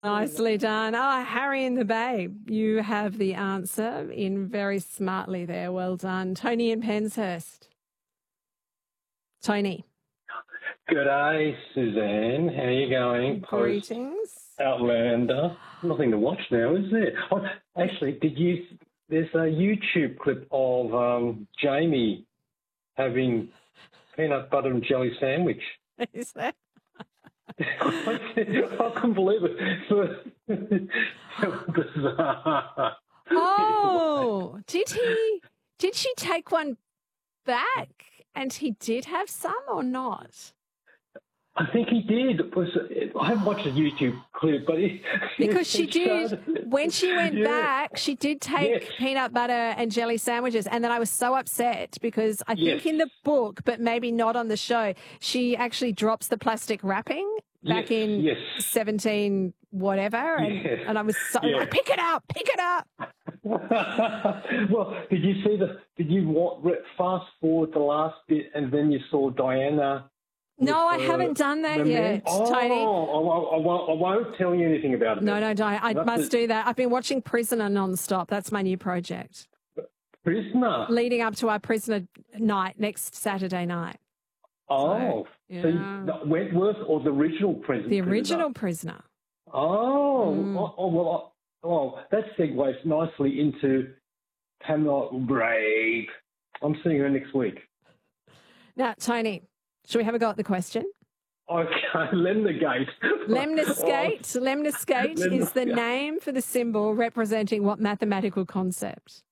Nicely done. Oh, Harry and the Babe. You have the answer in very smartly there. Well done. Tony in Penshurst. Tony. Good day, Suzanne. How are you going? Greetings. Outlander. Nothing to watch now, is there? Oh, actually, there's a YouTube clip of Jamie having peanut butter and jelly sandwich. Is that? I couldn't believe it. Bizarre. Oh, did she take one back and he did have some or not? I think he did. I haven't watched the YouTube clip, but because she did, when she went back, she did take peanut butter and jelly sandwiches. And then I was so upset because I think in the book, but maybe not on the show, she actually drops the plastic wrapping back in 17 whatever. And I was so like, pick it up. Well, did you fast forward the last bit and then you saw Diana? No, I haven't done that yet, Tony. I won't tell you anything about it. No, don't. I must do that. I've been watching Prisoner non-stop. That's my new project. Prisoner? Leading up to our Prisoner night next Saturday night. Oh. So Wentworth or the original Prisoner? The original Prisoner. Oh. Well, that segues nicely into Pamela Brave. I'm seeing her next week. Now, Tony, should we have a go at the question? Okay, Lemniscate. Lemniscate is the name for the symbol representing what mathematical concept?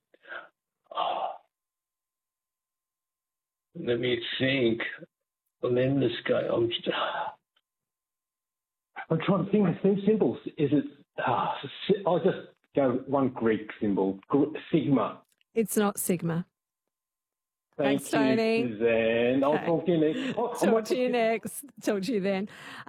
Let me think. Lemniscate. I'm trying to think of some symbols. Is it? I'll just go one Greek symbol. Sigma. It's not sigma. Thanks, Tony. Suzanne. I'll talk to you next. Talk to you next. Talk to you then.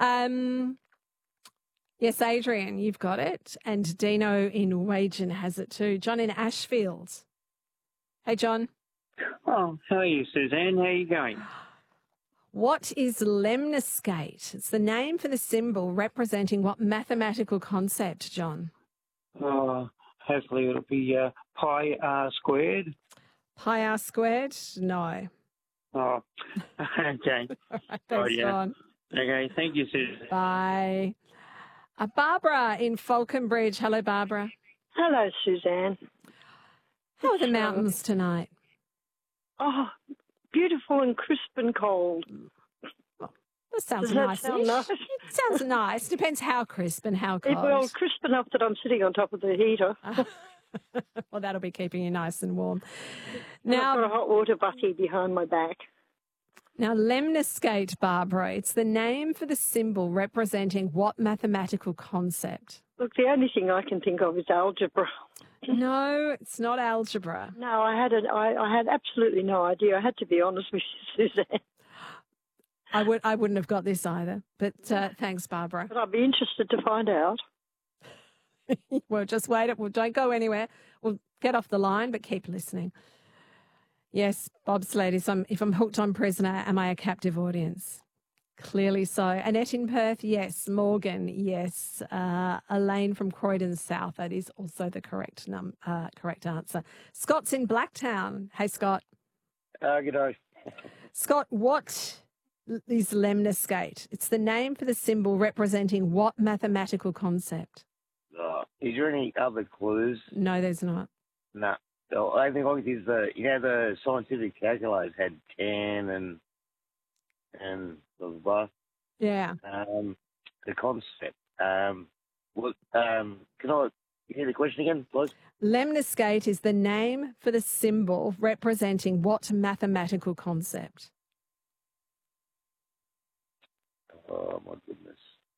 Yes, Adrian, you've got it. And Dino in Wagen has it too. John in Ashfield. Hey, John. Oh, how are you, Suzanne? How are you going? What is lemniscate? It's the name for the symbol representing what mathematical concept, John? Hopefully it'll be pi r squared. Pi r squared? No. Oh, okay. All right, thanks, John. Okay, thank you, Susan. Bye. Barbara in Falconbridge. Hello, Barbara. Hello, Suzanne. How are the mountains tonight? Oh, beautiful and crisp and cold. Well, that sounds nice. Sound nice? It sounds nice. Depends how crisp and how cold. Well, crisp enough that I'm sitting on top of the heater. Well, that'll be keeping you nice and warm. Now, I've got a hot water butty behind my back. Now, lemniscate, Barbara, it's the name for the symbol representing what mathematical concept? Look, the only thing I can think of is algebra. No, it's not algebra. No, I had absolutely no idea. I had to be honest with you, Suzanne. I wouldn't have got this either, but thanks, Barbara. But I'd be interested to find out. Well, just wait. Well, don't go anywhere. We'll get off the line, but keep listening. Yes, bobsled, if I'm hooked on Prisoner, am I a captive audience? Clearly so. Annette in Perth, yes. Morgan, yes. Elaine from Croydon South, that is also the correct answer. Scott's in Blacktown. Hey, Scott. Good day. Scott, what is lemniscate? It's the name for the symbol representing what mathematical concept? Is there any other clues? No, there's not. No. The only thing I think is the scientific calculators had 10 and blah, blah, blah. Yeah. The concept. Can I hear the question again, please? Lemniscate is the name for the symbol representing what mathematical concept? Oh, my goodness.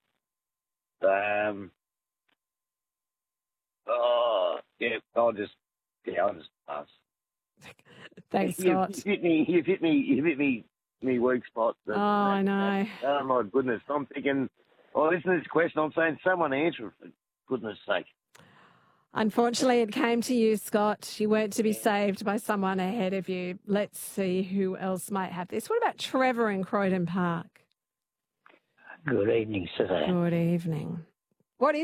I'll just pass. Thanks, Scott. You hit me weak spot. I know. Oh, my goodness. I'm thinking, listen to this question. I'm saying someone answer it, for goodness sake. Unfortunately, it came to you, Scott. You weren't to be saved by someone ahead of you. Let's see who else might have this. What about Trevor in Croydon Park? Good evening, Suzanne. Good evening. What is